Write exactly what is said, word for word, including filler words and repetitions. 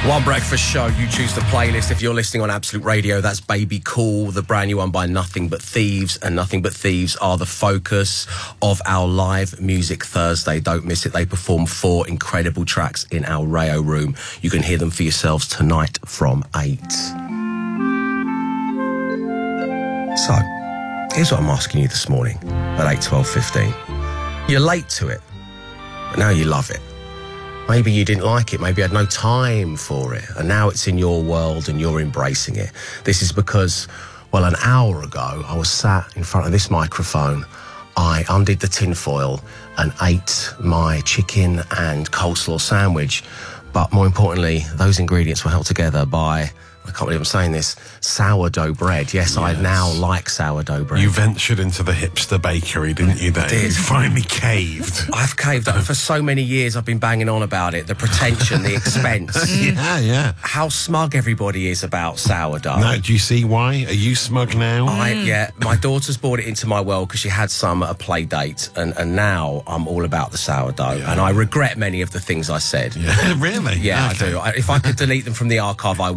One Breakfast Show, you choose the playlist. If you're listening on Absolute Radio, that's Baby Cool, the brand new one by Nothing But Thieves, and Nothing But Thieves are the focus of our live Music Thursday. Don't miss it. They perform four incredible tracks in our Rayo room. You can hear them for yourselves tonight from eight. So, here's what I'm asking you this morning at eight, twelve, fifteen. You're late to it, but now you love it. Maybe you didn't like it, maybe you had no time for it, and now it's in your world and you're embracing it. This is because, well, an hour ago, I was sat in front of this microphone, I undid the tinfoil and ate my chicken and coleslaw sandwich, but more importantly, those ingredients were held together by, I can't believe I'm saying this, sourdough bread. Yes, yes, I now like sourdough bread. You ventured into the hipster bakery, didn't you, Dave? I did. You finally caved. I've caved. For so many years, I've been banging on about it. The pretension, the expense. Yeah, yeah. How smug everybody is about sourdough. No, do you see why? Are you smug now? I, yeah, my daughter's brought it into my world because she had some at a play date, and, and now I'm all about the sourdough. Yeah. And I regret many of the things I said. Yeah, really? Yeah, okay. I do. I, if I could delete them from the archive, I would.